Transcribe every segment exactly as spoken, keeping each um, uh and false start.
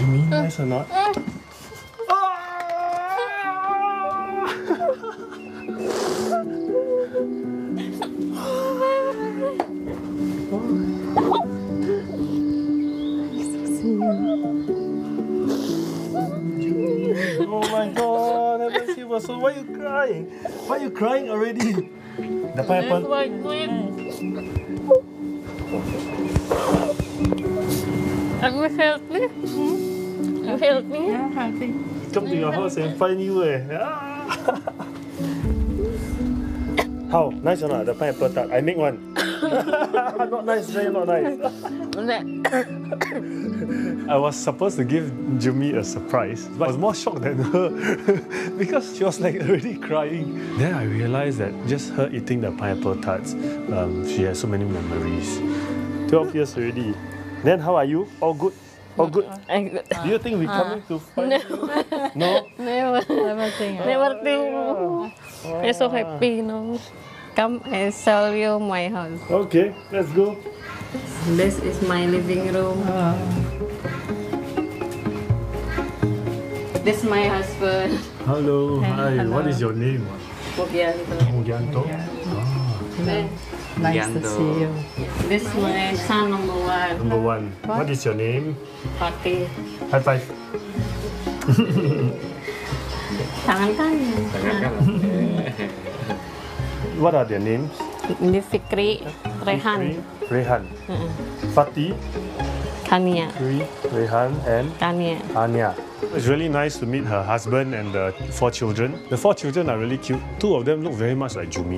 Jimmy, nice or not? Oh my god, I miss you. So why are you crying? Why are you crying already? The pineapple. Aku help me. You help me. Come to your house and find you. Eh. How? Nice or not? The pineapple tart. I make one. Not nice, very not nice. I was supposed to give Jimmy a surprise, but I was more shocked than her because she was like already crying. Then I realized that just her eating the pineapple tarts, um, she has so many memories. twelve years already. Then how are you? All good? All good? Do you think we're coming to find No. you? No? Never. Never think. Never think. I'm so happy, you know. Come and show you my house. Okay, let's go. This is my living room. Oh. This is my husband. Hello, Hey, hi. hello. What is your name? Mugianto. Mugianto? Then Nice to see you. this is my son number one. Number one. What is your name? Fatih. High five. Tangan kanan. What are their names? Ini Fikri, Rehan, Rehan. Fatih, Kania, Fikri, Rehan, and Kania. Anya. It's really nice to meet her husband and the four children. The four children are really cute. Two of them look very much like Jumi.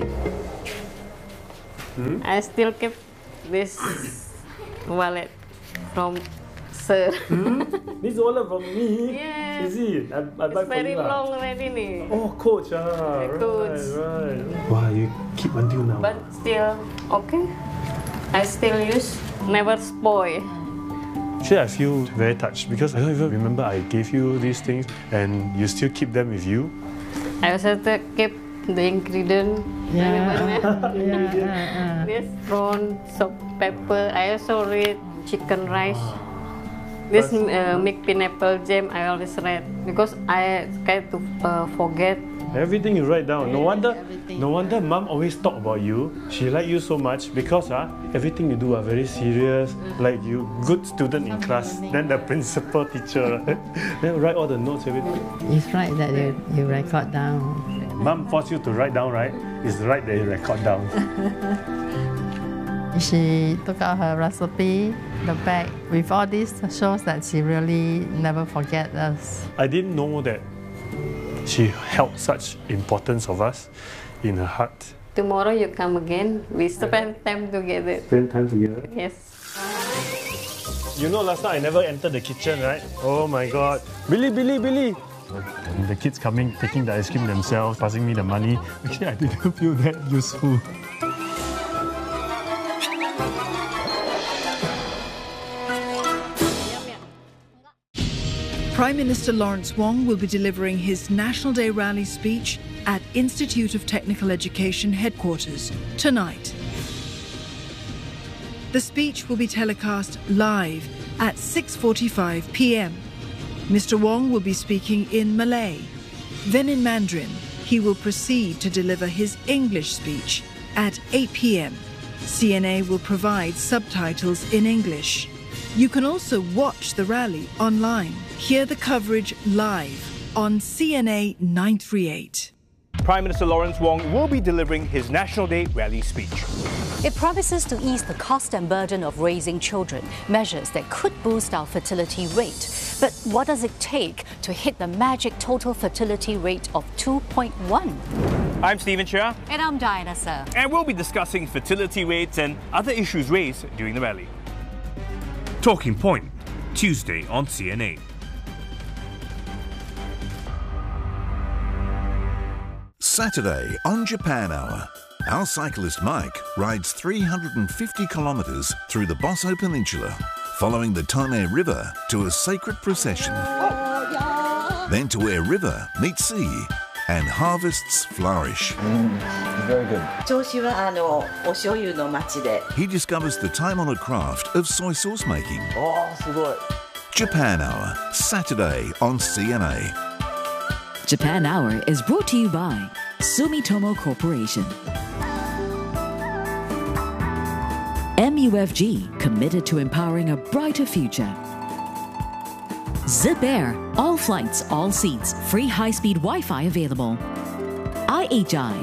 Hmm? I still keep this wallet from Sir. Hmm? This wallet from me? Yes. Is it? I, I buy It's for very you lah. long already nih. Oh, Coach. Ah. Right, Coach. right. Wow, you keep until now. But still okay. I still use, never spoil. Actually, I feel very touched because I don't even remember I gave you these things and you still keep them with you. I also to keep the ingredient. Yeah. Yeah. This prawn, salt, pepper. I also read chicken rice. This uh, make pineapple jam. I always read because I scared to uh, forget. Everything you write down. No wonder, Everything. no wonder Mom always talk about you. She like you so much because uh, everything you do are very serious. Like you, good student in class. Then the principal teacher, then write all the notes. Everything. It's right that you, you record down. Mom forced you to write down, right? It's right that you record down. She took out her recipe, the bag. With all this shows that she really never forget us. I didn't know that she held such importance of us in her heart. Tomorrow you come again. We spend time together. Spend time together. Yes. You know, last night I never entered the kitchen, right? Oh my God. Billy, Billy, Billy. And the kids coming, taking the ice cream themselves, passing me the money. Actually, I didn't feel that useful. Prime Minister Lawrence Wong will be delivering his National Day rally speech at Institute of Technical Education headquarters tonight. The speech will be telecast live at six forty-five p m Mister Wong will be speaking in Malay. Then in Mandarin, he will proceed to deliver his English speech at eight p m C N A will provide subtitles in English. You can also watch the rally online. Hear the coverage live on C N A nine thirty-eight. Prime Minister Lawrence Wong will be delivering his National Day rally speech. It promises to ease the cost and burden of raising children, measures that could boost our fertility rate. But what does it take to hit the magic total fertility rate of two point one? I'm Stephen Chia. And I'm Diana Sir. And we'll be discussing fertility rates and other issues raised during the rally. Talking Point, Tuesday on C N A. Saturday on Japan Hour, our cyclist Mike rides three hundred fifty kilometres through the Bosso Peninsula, following the Tone River to a sacred procession. Then to where river meets sea and harvests flourish. Very good. 銚子はあのお醤油の町で。 He discovers the time-honoured craft of soy sauce making. Oh, すごい. Japan Hour, Saturday on C N A. Japan Hour is brought to you by Sumitomo Corporation. M U F G, committed to empowering a brighter future. Zip Air, all flights, all seats, free high-speed Wi-Fi available. I H I.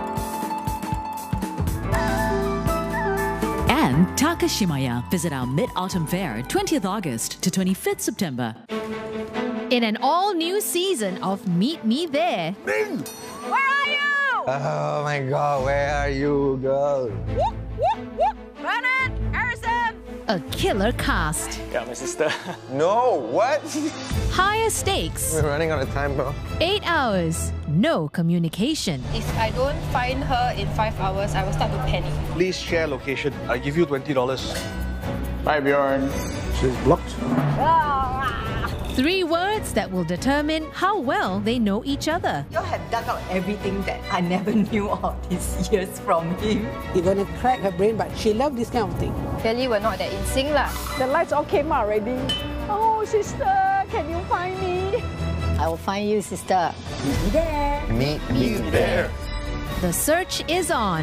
And Takashimaya. Visit our Mid-Autumn Fair, twentieth August to twenty-fifth September. In an all-new season of Meet Me There. Ming! Where are you? Oh my god, where are you, girl? Whoop, whoop, whoop. Bernard, Harrison! A killer cast. Got my sister. No, what? Higher stakes. We're running out of time, bro. Eight hours. No communication. If I don't find her in five hours, I will start to panic. Please share location. I give you twenty dollars. Bye, Bjorn. She's blocked. Three words that will determine how well they know each other. You have dug out everything that I never knew all these years from him. You're gonna crack her brain, but she loves this kind of thing. Clearly, we're not that in sync lah. The lights all came out already. Oh, sister, can you find me? I will find you, sister. Meet me there. Meet me there. The search is on.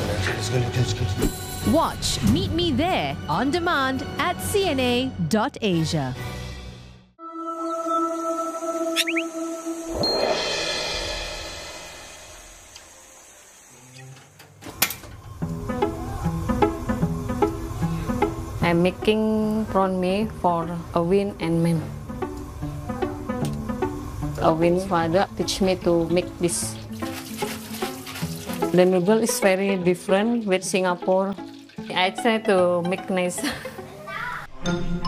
Watch Meet Me There on demand at C N A dot asia. I'm making prawn mee for Erwin and Mem. Erwin's father teach me to make this. The noodle is very different with Singapore. I try to make nice.